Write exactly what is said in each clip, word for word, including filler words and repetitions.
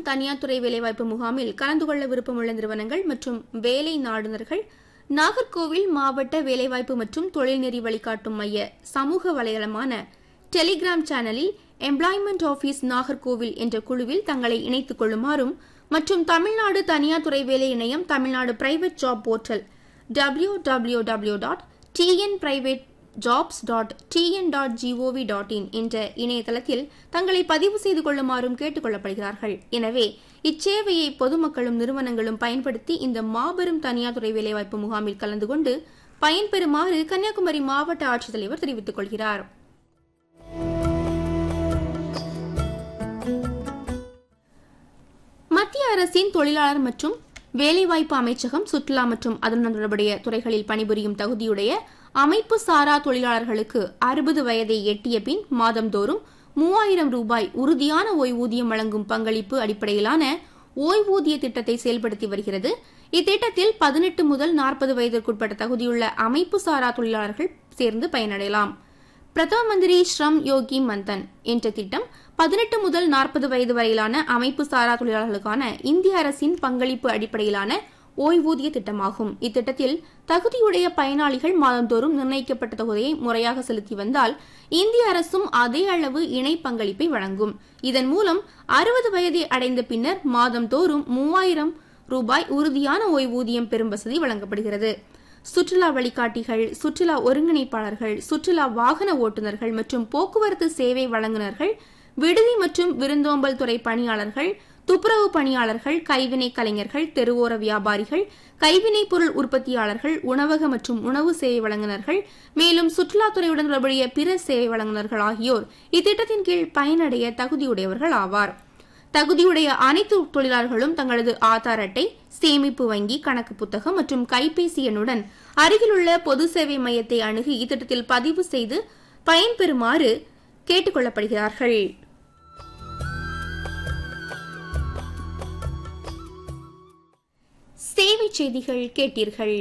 தனியார் துறை வேலைவாய்ப்பு முகாமில் கலந்து கொள்ள விருப்பமுள்ள நிறுவனங்கள் மற்றும் வேலை நாடுனர்கள் நாகர்கோவில் மாவட்ட வேலைவாய்ப்பு மற்றும் தொழில்நெறி வழிகாட்டும் மைய சமூக வலைதளமான டெலிகிராம் சேனலில் எம்ப்ளாய்மெண்ட் ஆபீஸ் நாகர்கோவில் என்ற குழுவில் தங்களை இணைத்துக் கொள்ளுமாறும் மற்றும் தமிழ்நாடு தனியார் துறை வேலை இணையம் Tamil Nadu private job portal W W W dot T N private jobs dot T N dot gov dot in என்ற இணையதளத்தில் தங்களை பதிவு செய்து கொள்ளுமாறும் கேட்டுக் கொள்ளப்படுகிறார்கள். எனவே இச்சேவையை பொதுமக்களும் நிறுவனங்களும் பயன்படுத்தி இந்த மாபெரும் தனியார் துறை வேலைவாய்ப்பு முகாமில் கலந்து கொண்டு பயன்பெறுமாறு கன்னியாகுமரி மாவட்ட ஆட்சித்தலைவர் தெரிவித்துக் கொள்கிறார். மத்திய அரசின் தொழிலாளர் மற்றும் வேலைவாய்ப்பு அமைச்சகம் சுற்றுலா மற்றும் அதனுடன் தொடர்புடைய துறைகளில் பணிபுரியும் தகுதியுடைய அமைப்பு சாரா தொழிலாளர்களுக்கு அறுபது வயதை எட்டிய பின் மாதந்தோறும் மூவாயிரம் ரூபாய் உறுதியான ஓய்வூதியம் வழங்கும் பங்களிப்பு அடிப்படையிலான ஓய்வூதிய திட்டத்தை செயல்படுத்தி வருகிறது. இத்திட்டத்தில் பதினெட்டு முதல் நாற்பது வயதிற்குட்பட்ட தகுதியுள்ள அமைப்பு சாரா தொழிலாளர்கள் சேர்ந்து பயனடையலாம். பிரதம மந்திரி ஸ்ரம் யோகி மன்தன் என்ற திட்டம் பதினெட்டு முதல் நாற்பது வயது வரையிலான அமைப்பு சாரா தொழிலாளர்களுக்கான இந்திய அரசின் பங்களிப்பு அடிப்படையிலான ஓய்வூதிய திட்டமாகும். இத்திட்டத்தில் தகுதியுடைய பயனாளிகள் மாதந்தோறும் நிர்ணயிக்கப்பட்ட தொகையை முறையாக செலுத்தி வந்தால் இந்திய அரசும் அதே அளவு இணை பங்களிப்பை வழங்கும். இதன் மூலம் அறுபது வயதை அடைந்த பின்னர் மாதந்தோறும் மூவாயிரம் ரூபாய் உறுதியான ஓய்வூதியம் பெறும் வசதி வழங்கப்படுகிறது. சுற்றுலா வழிகாட்டிகள், சுற்றுலா ஒருங்கிணைப்பாளர்கள், சுற்றுலா வாகன ஓட்டுநர்கள் மற்றும் போக்குவரத்து சேவை வழங்குநர்கள், விடுதி மற்றும் விருந்தோம்பல் துறை பணியாளர்கள், துப்புரவு பணியாளர்கள், கைவினை கலைஞர்கள், தெருவோர வியாபாரிகள், கைவினைப் பொருள் உற்பத்தியாளர்கள், உணவக மற்றும் உணவு சேவை வழங்குநர்கள், மேலும் சுற்றுலாத்துறையுடன் தொடர்புடைய பிற சேவை வழங்குநர்கள் ஆகியோர் இத்திட்டத்தின் கீழ் பயனடைய தகுதியுடையவர்கள் ஆவார். தகுதியுடைய அனைத்து தொழிலாளர்களும் தங்களது ஆதார் அட்டை, சேமிப்பு வங்கி கணக்கு புத்தகம் மற்றும் கைபேசி எண்ணுடன் அருகிலுள்ள பொது சேவை மையத்தை அணுகி இத்திட்டத்தில் பதிவு செய்து பயன்பெறுமாறு கேட்டுக் கொள்ளப்படுகிறார்கள். சேவை செய்திகள் கேட்டீர்கள்.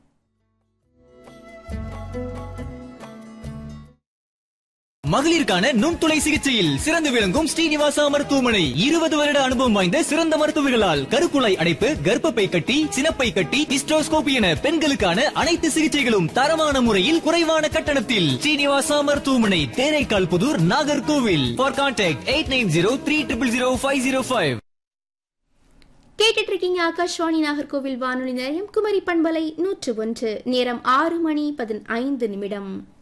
மகளிருக்கான நுண்துளை சிகிச்சையில் சிறந்து விளங்கும் ஸ்ரீனிவாசா மருத்துவமனை இருபது வருட அனுபவம் வாய்ந்த சிறந்த மருத்துவர்களால் கருக்குழாய் அடைப்பு, கர்ப்பப்பை கட்டி, சினப்பை கட்டி, ஹிஸ்டோஸ்கோபி என பெண்களுக்கான அனைத்து சிகிச்சைகளும் தரமான முறையில் குறைவான கட்டணத்தில். ஸ்ரீனிவாசா மருத்துவமனை, Theraikkal Pudur, Nagercoil. For contact eight nine zero three triple zero five zero five. கேட்டுட்டு இருக்கீங்க ஆகாஷ்வாணி நாகர்கோவில் வானொலி நிலையம் குமரி பண்பலை நூற்று ஒன்று. நேரம் ஆறு மணி பதினைந்து நிமிடம்.